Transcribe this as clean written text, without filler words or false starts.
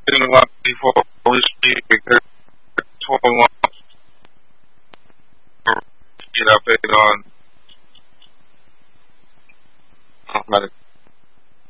getting a lot of people history because told get updated on